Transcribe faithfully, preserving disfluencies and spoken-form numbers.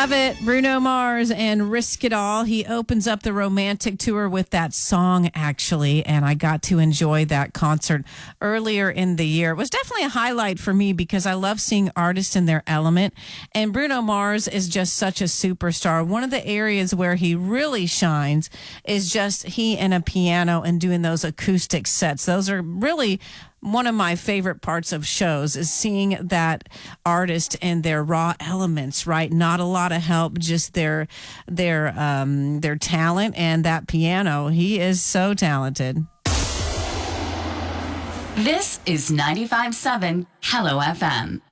Love it. Bruno Mars and Risk It All. He opens up the romantic tour with that song, actually, and I got to enjoy that concert earlier in the year. It was definitely a highlight for me because I love seeing artists in their element, and Bruno Mars is just such a superstar. One of the areas where he really shines is just he and a piano and doing those acoustic sets. Those are really one of my favorite parts of shows, is seeing that artist and their raw elements, right? Not a lot of help, just their their um, their talent and that piano. He is so talented. This is ninety-five point seven Hello F M.